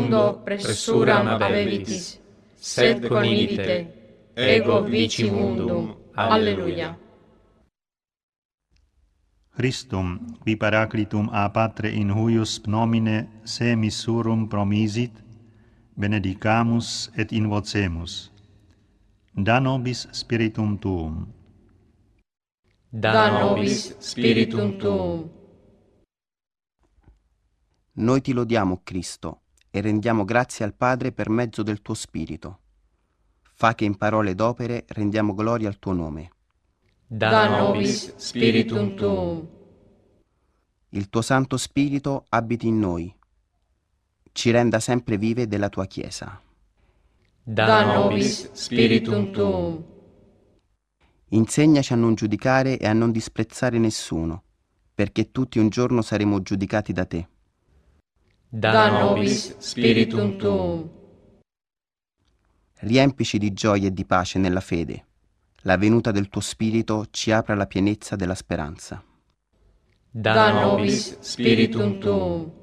mundo pressuram avevitis, sed conidite, ego vici mundum. Alleluia. Christum, qui paraclitum a Patre in huius nomine se missurum promisit, benedicamus et invocemus. Da nobis spiritum tuum. Da nobis spiritum tuum. Noi ti lodiamo, Cristo, e rendiamo grazie al Padre per mezzo del tuo Spirito. Fa che in parole ed opere rendiamo gloria al tuo nome. Da nobis spiritum tuum. Il tuo Santo Spirito abiti in noi. Ci renda sempre vive della tua Chiesa. Da nobis spiritum tuum. Insegnaci a non giudicare e a non disprezzare nessuno, perché tutti un giorno saremo giudicati da te. Da nobis spiritum tuum. Riempici di gioia e di pace nella fede. La venuta del tuo Spirito ci apra la pienezza della speranza. Da nobis spiritum tuum.